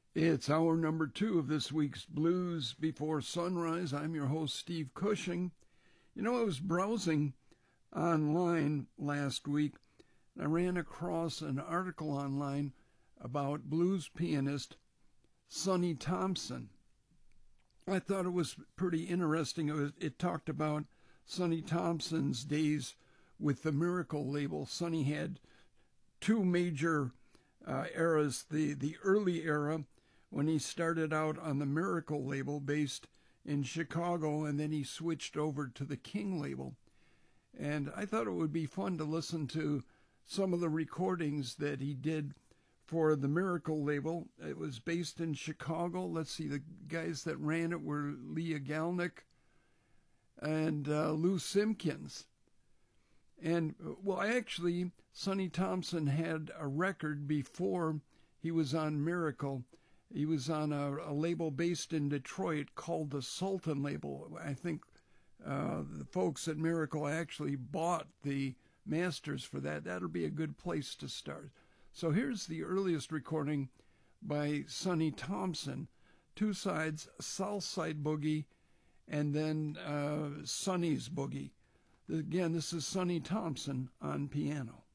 It's hour number 2 of this week's Blues Before Sunrise. I'm your host, Steve Cushing. I was browsing online last week, and I ran across an article online about blues pianist Sonny Thompson. I thought it was pretty interesting. It talked about Sonny Thompson's days with the Miracle label. Sonny had two major eras, the early era when he started out on the Miracle label based in Chicago, and then he switched over to the King label. And I thought it would be fun to listen to some of the recordings that he did for the Miracle label. It was based in Chicago. Let's see, the guys that ran it were Leah Galnick and Lou Simpkins. And, actually, Sonny Thompson had a record before he was on Miracle. He was on a label based in Detroit called the Sultan label. I think the folks at Miracle actually bought the masters for that. That'll be a good place to start. So here's the earliest recording by Sonny Thompson. Two sides, South Side Boogie and then Sonny's Boogie. Again, this is Sonny Thompson on piano.